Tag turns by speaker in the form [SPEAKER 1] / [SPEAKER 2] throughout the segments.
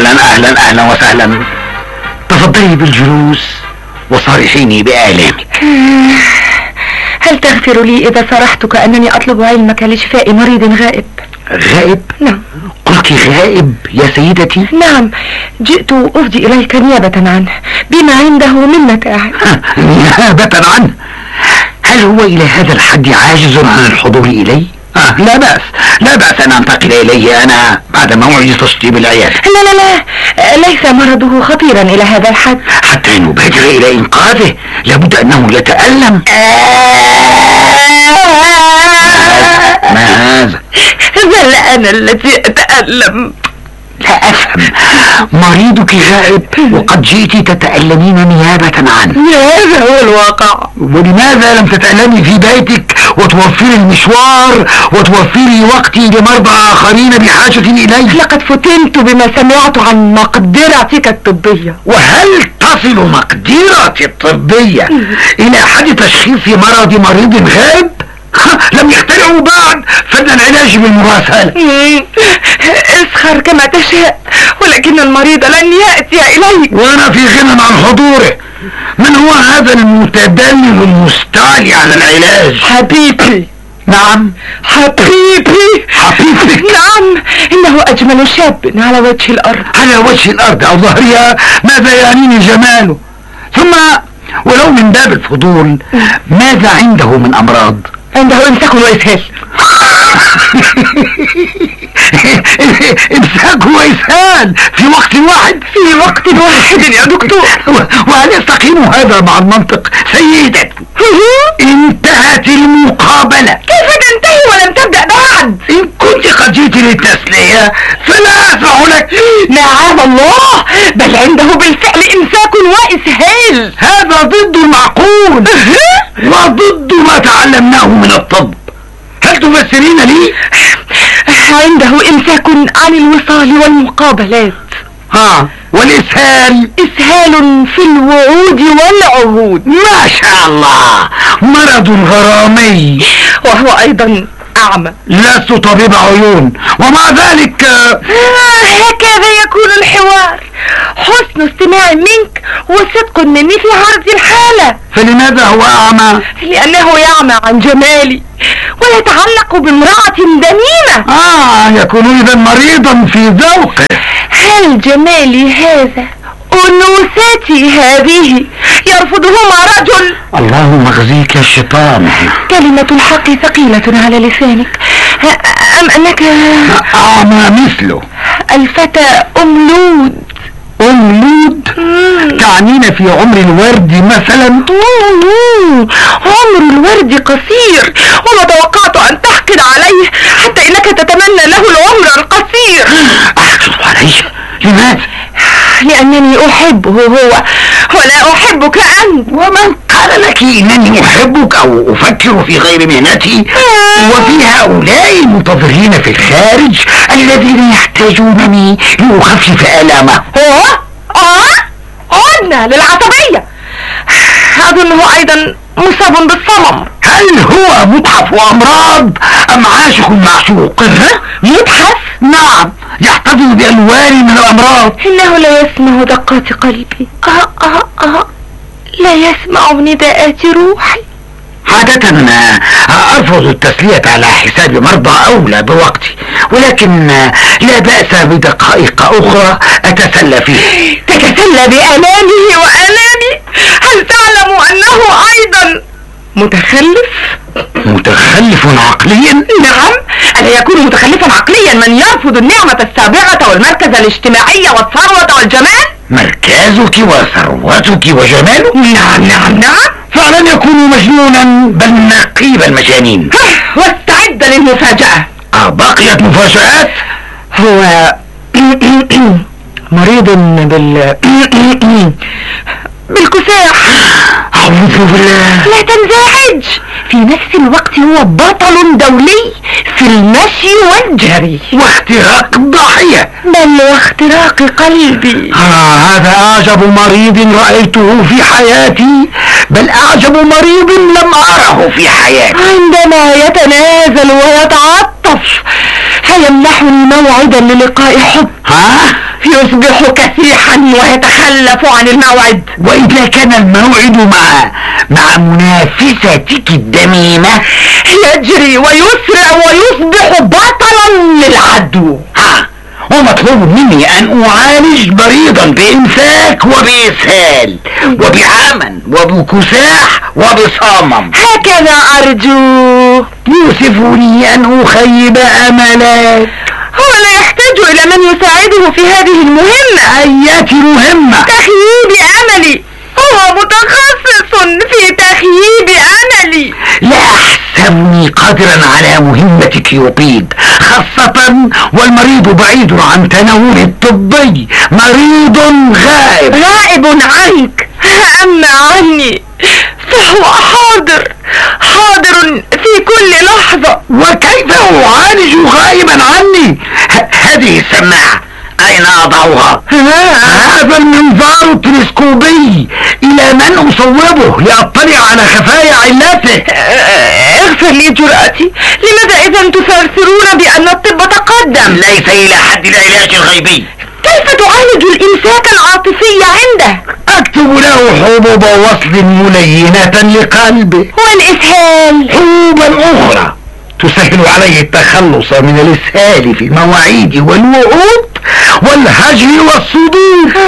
[SPEAKER 1] أهلا أهلا أهلا وسهلا. تفضلي بالجلوس وصارحيني بآلامك.
[SPEAKER 2] هل تغفر لي إذا صرحتك أنني أطلب علمك لشفاء مريض غائب؟
[SPEAKER 1] غائب؟
[SPEAKER 2] نعم.
[SPEAKER 1] قلت غائب يا سيدتي؟
[SPEAKER 2] نعم، جئت أفضي إليك نيابة عنه بما عنده من متاع.
[SPEAKER 1] نيابة عنه؟ هل هو إلى هذا الحد عاجز عن الحضور إلي؟ لا بأس، لا بأس أن أنتقل إليه أنا بعد موعد تشطيب العيادة.
[SPEAKER 2] لا لا لا، ليس مرضه خطيرا إلى هذا الحد
[SPEAKER 1] حتى نبادر إلى إنقاذه. لابد أنه يتألم. ما هذا؟
[SPEAKER 2] بل أنا التي أتألم.
[SPEAKER 1] لا أفهم، مريضك غائب وقد جئت تتألمين نيابة عنه.
[SPEAKER 2] هذا هو الواقع.
[SPEAKER 1] ولماذا لم تتألمي في بيتك وتوفري المشوار وتوفري وقتي لمرضى آخرين بحاجة إليه؟
[SPEAKER 2] لقد فتنت بما سمعت عن مقدرتك الطبية.
[SPEAKER 1] وهل تصل مقدرتي الطبية إلى حد تشخيص مريض غائب؟ لم يخترعوا بعد فن العلاج بالمراسلة.
[SPEAKER 2] اسخر كما تشاء، ولكن المريض لن يأتي إليك
[SPEAKER 1] وأنا في غنى عن حضوره. من هو هذا المتدلل المستعلي على العلاج؟
[SPEAKER 2] حبيبي.
[SPEAKER 1] نعم
[SPEAKER 2] حبيبي.
[SPEAKER 1] حبيبك؟
[SPEAKER 2] نعم، إنه أجمل شاب على وجه الأرض.
[SPEAKER 1] على وجه الأرض أو ظهرها؟ ماذا يعنيني جماله؟ ثم ولو من باب الفضول، ماذا عنده من أمراض؟
[SPEAKER 2] عنده إمساك وإسهال.
[SPEAKER 1] إمساك وإسهال في وقت واحد؟
[SPEAKER 2] في وقت واحد يا دكتور.
[SPEAKER 1] وهل يستقيم هذا مع المنطق؟ سيدتي، انتهت المقابلة.
[SPEAKER 2] كيف تنتهي ولم تبدأ بعد؟
[SPEAKER 1] إن كنت قد جئت للتسلية فلا أسمح لك.
[SPEAKER 2] نعم الله، بل عنده بالفعل إمساك وإسهال.
[SPEAKER 1] هذا ضد المعقول وضد ما تعلمناه من الطب. هل تفسرين لي؟
[SPEAKER 2] عنده إمساك عن الوصال والمقابلات.
[SPEAKER 1] والإسهال؟
[SPEAKER 2] إسهال في الوعود والعهود.
[SPEAKER 1] ما شاء الله، مرض غرامي.
[SPEAKER 2] وهو أيضا أعمى.
[SPEAKER 1] لست طبيب عيون ومع ذلك
[SPEAKER 2] هكذا يكون الحوار. حسن استماع منك وصدق مني في عرض الحالة.
[SPEAKER 1] فلماذا هو أعمى؟
[SPEAKER 2] لأنه يعمى عن جمالي ويتعلق بامرأة دميمة.
[SPEAKER 1] يكون إذا مريضا في ذوقه.
[SPEAKER 2] هل جمالي هذا، أنوثتي هذه، يرفضهما رجل؟
[SPEAKER 1] اللهم اخزيك يا شيطان.
[SPEAKER 2] كلمة الحق ثقيلة على لسانك. أم أنك
[SPEAKER 1] أعمى مثله؟
[SPEAKER 2] الفتى أملود.
[SPEAKER 1] أملود؟ تعنين في عمر الورد مثلا؟
[SPEAKER 2] عمر الورد قصير، وما توقعت أن تحقد عليه حتى إنك تتمنى له العمر القصير.
[SPEAKER 1] أحقد عليه؟ لماذا؟
[SPEAKER 2] لأنني أحبه هو ولا أحبك أنت.
[SPEAKER 1] ومن قال لك إنني أحبك أو أفكر في غير مهنتي؟ وفي هؤلاء المنتظرين في الخارج الذين يحتاجونني لأخفف آلامه.
[SPEAKER 2] عدنا للعصبية. أظنه أيضا مصاب بالصمم.
[SPEAKER 1] هل هو متحف وأمراض أم عاشق معشوق؟
[SPEAKER 2] متحف؟
[SPEAKER 1] نعم، يحتفظ بألوان من الأمراض.
[SPEAKER 2] إنه لا يسمع دقات قلبي. لا يسمع نداءات روحي.
[SPEAKER 1] عادة أرفض التسلية على حساب مرضى أولى بوقتي، ولكن لا بأس بدقائق أخرى أتسلى فيه.
[SPEAKER 2] تتسلى بآلامه وآلامي؟ هل تعلم أنه أيضا متخلف؟
[SPEAKER 1] متخلف عقليا؟
[SPEAKER 2] نعم، ألا يكون متخلفا عقليا من يرفض النعمة السابغة والمركز الاجتماعي والثروة والجمال؟
[SPEAKER 1] مركزك وثروتك وجماله؟
[SPEAKER 2] نعم.
[SPEAKER 1] فلن يكون مجنونا بل نقيب المجانين.
[SPEAKER 2] واستعد للمفاجأة.
[SPEAKER 1] بقيت مفاجآت؟
[SPEAKER 2] هو مريض بالكساح.
[SPEAKER 1] أعوذ بالله.
[SPEAKER 2] لا تنزعج، في نفس الوقت هو بطل دولي في المشي والجري
[SPEAKER 1] واختراق الضاحية،
[SPEAKER 2] بل واختراق قلبي.
[SPEAKER 1] هذا أعجب مريض رأيته في حياتي، بل أعجب مريض لم أره في حياتي.
[SPEAKER 2] عندما يتنازل ويتعطف فيمنحني موعدا للقاء حب. يصبح كسيحا ويتخلف عن الموعد.
[SPEAKER 1] وإذا كان الموعد مع منافستك الدميمة
[SPEAKER 2] يجري ويسرع ويصبح بطلا للعدو.
[SPEAKER 1] ومطلوب مني أن أعالج مريضا بإمساك وبإسهال وبعمى وبكساح وبصمم.
[SPEAKER 2] هكذا أرجو.
[SPEAKER 1] يؤسفني أن أخيب أملك.
[SPEAKER 2] هو لا يحتاج إلى من يساعده في هذه المهمة.
[SPEAKER 1] أية مهمة؟
[SPEAKER 2] تخييب أملي. هو متخصص في تخييب أملي.
[SPEAKER 1] لا أحسبني قادرا على مهمة كيوبيد، خاصة والمريض بعيد عن تناول الطبي، مريض غائب
[SPEAKER 2] عنك. أما عني فهو حاضر في كل لحظة.
[SPEAKER 1] وكيف أعالج غائبا عني؟ هذه السماعة أين أضعها؟ هذا المنظار التلسكوبي إلى من أصوبه لأطلع على خفايا علته؟
[SPEAKER 2] اغفر لي جرأتي. لماذا إذا تثرثرون بأن الطب تقدم؟
[SPEAKER 1] ليس إلى حد العلاج الغيبي.
[SPEAKER 2] كيف تعالج الإمساك العاطفي عنده؟
[SPEAKER 1] أكتب له حبوب وصل ملينة لقلبه.
[SPEAKER 2] والإسهال؟
[SPEAKER 1] حبوبا أخرى تسهل عليه التخلص من الإسهال في المواعيد والوعود والهجر والصدور.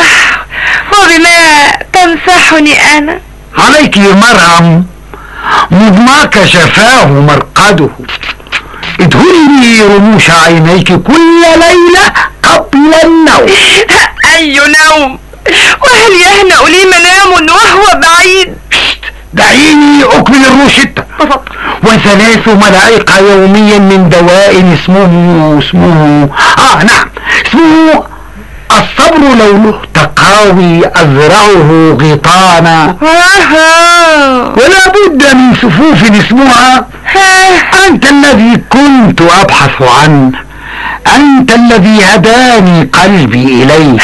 [SPEAKER 2] وبما تنصحني أنا؟
[SPEAKER 1] عليك مرهم مضماك شفاه مرقده. ادهني رموش عينيك كل ليلة قبل النوم.
[SPEAKER 2] أي نوم؟ وهل يهنأ لي منام وهو بعيد؟
[SPEAKER 1] دعيني أكمل الروشتة. و3 ملعقة يوميا من دواء اسمه الصبر لونه تقاوي أزرعه غطانا. ولا بد من صفوف اسمها أنت الذي كنت أبحث عنه، أنت الذي هداني قلبي إليه.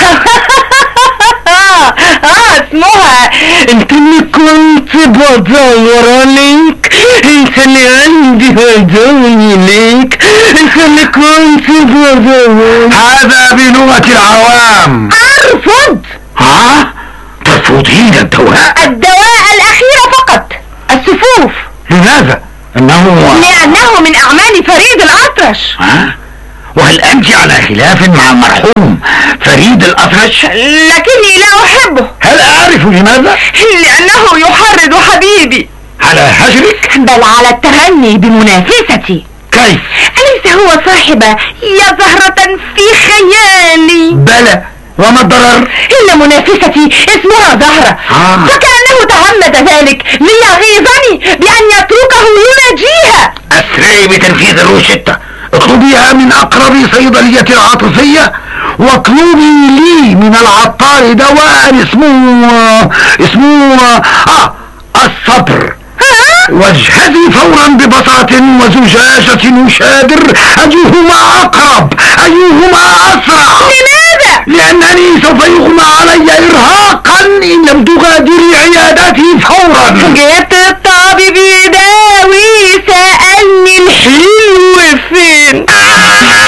[SPEAKER 2] اسمها
[SPEAKER 1] انت اللي كنت بدور عليك، انت اللي عندي هداني ليك، انت اللي كنت بدور. هذا بلغة العوام.
[SPEAKER 2] أرفض.
[SPEAKER 1] ترفضين الدواء
[SPEAKER 2] الأخير فقط، الصفوف.
[SPEAKER 1] لماذا؟
[SPEAKER 2] لأنه من أعمال فريد الأطرش.
[SPEAKER 1] وهل أنت على خلاف مع المرحوم فريد الأطرش؟
[SPEAKER 2] لكني لا أحبه.
[SPEAKER 1] هل أعرف لماذا؟
[SPEAKER 2] لأنه يحرض حبيبي
[SPEAKER 1] على هجرك؟
[SPEAKER 2] بل على التغني بمنافستي.
[SPEAKER 1] كيف؟
[SPEAKER 2] أليس هو صاحب يا زهرة في خيالي؟
[SPEAKER 1] بلى، وما الضرر؟
[SPEAKER 2] إن منافستي اسمها زهرة. وكأنه تعمد ذلك ليغيظني بأن يتركه يناجيها.
[SPEAKER 1] أسرعي بتنفيذ الروشتة، اطلبيها من أقرب صيدلية عاطفية، واطلبي لي من العطار دواء اسمه الصبر. واجهزي فورا ببساطة وزجاجة وشادر، أيهما أقرب، أيهما أسرع.
[SPEAKER 2] لماذا؟
[SPEAKER 1] لأنني سوف